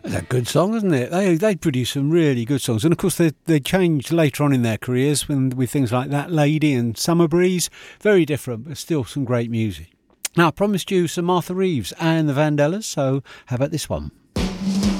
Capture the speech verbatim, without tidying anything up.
It's a good song, isn't it? They they produce some really good songs, and of course they they changed later on in their careers when with things like That Lady and Summer Breeze. Very different, but still some great music. Now I promised you some Martha Reeves and the Vandellas, so how about this one?